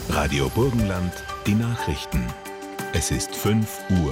Radio Burgenland, die Nachrichten. Es ist 5 Uhr.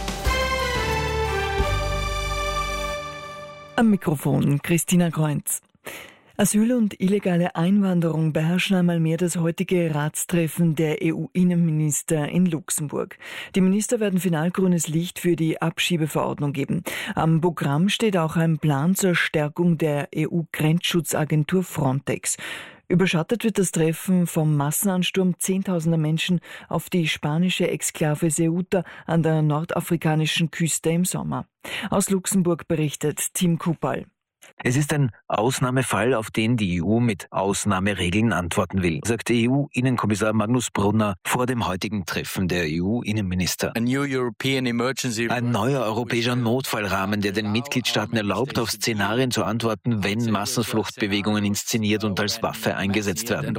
Am Mikrofon Christina Kreunz. Asyl und illegale Einwanderung beherrschen einmal mehr das heutige Ratstreffen der EU-Innenminister in Luxemburg. Die Minister werden final grünes Licht für die Abschiebeverordnung geben. Am Programm steht auch ein Plan zur Stärkung der EU-Grenzschutzagentur Frontex. Überschattet wird das Treffen vom Massenansturm zehntausender Menschen auf die spanische Exklave Ceuta an der nordafrikanischen Küste im Sommer. Aus Luxemburg berichtet Tim Kupal. Es ist ein Ausnahmefall, auf den die EU mit Ausnahmeregeln antworten will, sagt EU-Innenkommissar Magnus Brunner vor dem heutigen Treffen der EU-Innenminister. Ein neuer europäischer Notfallrahmen, der den Mitgliedstaaten erlaubt, auf Szenarien zu antworten, wenn Massenfluchtbewegungen inszeniert und als Waffe eingesetzt werden.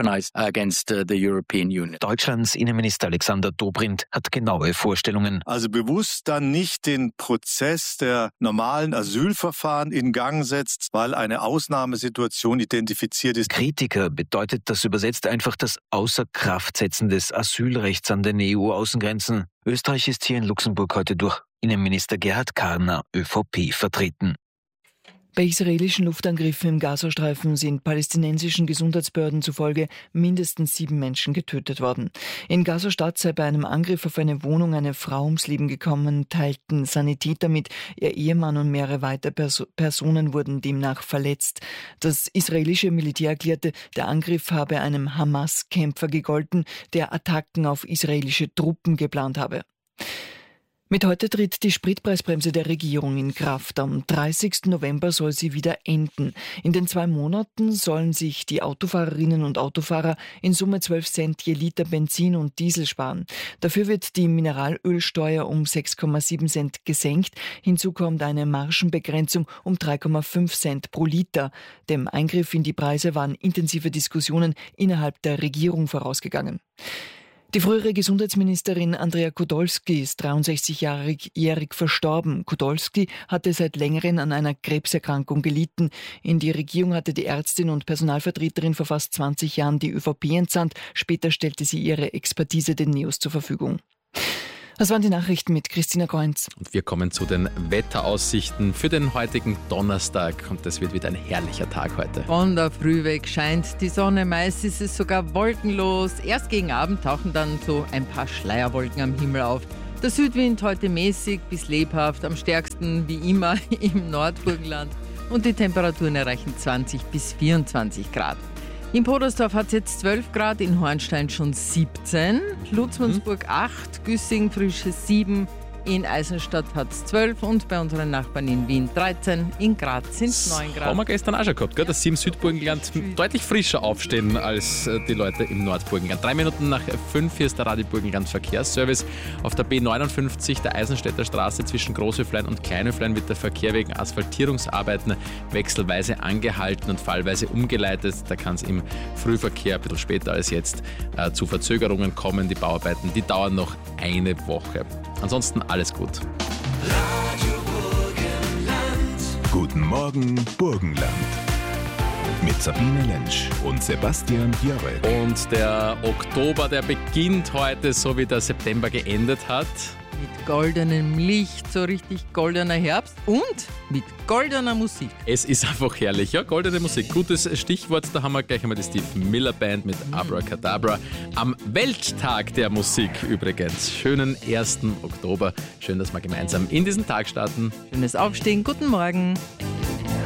Deutschlands Innenminister Alexander Dobrindt hat genaue Vorstellungen. Also bewusst dann nicht den Prozess der normalen Asylverfahren in Gang setzt, weil eine Ausnahmesituation identifiziert ist. Kritiker bedeutet das übersetzt einfach das Außerkraftsetzen des Asylrechts an den EU-Außengrenzen. Österreich ist hier in Luxemburg heute durch Innenminister Gerhard Karner, ÖVP, vertreten. Bei israelischen Luftangriffen im Gazastreifen sind palästinensischen Gesundheitsbehörden zufolge mindestens 7 Menschen getötet worden. In Gaza-Stadt sei bei einem Angriff auf eine Wohnung eine Frau ums Leben gekommen, teilten Sanitäter mit. Ihr Ehemann und mehrere weitere Personen wurden demnach verletzt. Das israelische Militär erklärte, der Angriff habe einem Hamas-Kämpfer gegolten, der Attacken auf israelische Truppen geplant habe. Mit heute tritt die Spritpreisbremse der Regierung in Kraft. Am 30. November soll sie wieder enden. In den 2 Monaten sollen sich die Autofahrerinnen und Autofahrer in Summe 12 Cent je Liter Benzin und Diesel sparen. Dafür wird die Mineralölsteuer um 6,7 Cent gesenkt. Hinzu kommt eine Margenbegrenzung um 3,5 Cent pro Liter. Dem Eingriff in die Preise waren intensive Diskussionen innerhalb der Regierung vorausgegangen. Die frühere Gesundheitsministerin Andrea Podolski ist 63-jährig verstorben. Podolski hatte seit längerem an einer Krebserkrankung gelitten. In die Regierung hatte die Ärztin und Personalvertreterin vor fast 20 Jahren die ÖVP entsandt. Später stellte sie ihre Expertise den NEOS zur Verfügung. Das waren die Nachrichten mit Christina Kreunz. Und wir kommen zu den Wetteraussichten für den heutigen Donnerstag. Und das wird wieder ein herrlicher Tag heute. Von der Früh weg scheint die Sonne. Meist ist es sogar wolkenlos. Erst gegen Abend tauchen dann so ein paar Schleierwolken am Himmel auf. Der Südwind heute mäßig bis lebhaft. Am stärksten wie immer im Nordburgenland. Und die Temperaturen erreichen 20 bis 24 Grad. In Podersdorf hat es jetzt 12 Grad, in Hornstein schon 17, Lutzmannsburg 8, Güssing frisches 7, in Eisenstadt hat es 12 und bei unseren Nachbarn in Wien 13, in Graz sind es 9 Grad. Haben wir gestern auch schon gehabt, gell? dass sie im Südburgenland deutlich frischer aufstehen als die Leute im Nordburgenland. 3 Minuten nach 5, hier ist der Radio Burgenland Verkehrsservice. Auf der B59 der Eisenstädter Straße zwischen Großhöflein und Kleinhöflein wird der Verkehr wegen Asphaltierungsarbeiten wechselweise angehalten und fallweise umgeleitet. Da kann es im Frühverkehr ein bisschen später als jetzt zu Verzögerungen kommen. Die Bauarbeiten, die dauern noch eine Woche. Ansonsten alles gut. Radio Burgenland. Guten Morgen, Burgenland. Mit Sabine Lentsch und Sebastian Jorek. Und der Oktober, der beginnt heute, so wie der September geendet hat. Mit goldenem Licht, so richtig goldener Herbst und mit goldener Musik. Es ist einfach herrlich, ja, goldene Musik. Gutes Stichwort, da haben wir gleich einmal die Steve Miller Band mit Abracadabra. Am Welttag der Musik übrigens. Schönen 1. Oktober. Schön, dass wir gemeinsam in diesen Tag starten. Schönes Aufstehen, guten Morgen.